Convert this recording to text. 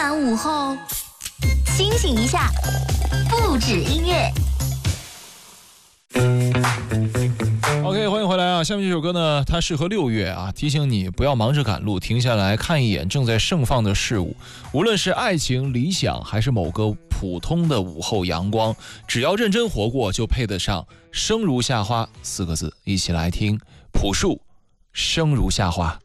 晚午后，清醒一下，不止音乐。 OK， 欢迎回来啊！下面这首歌呢，它适合6月啊，提醒你不要忙着赶路，停下来看一眼正在盛放的事物。无论是爱情、理想，还是某个普通的午后阳光，只要认真活过，就配得上“生如夏花”4个字。一起来听朴树《生如夏花》。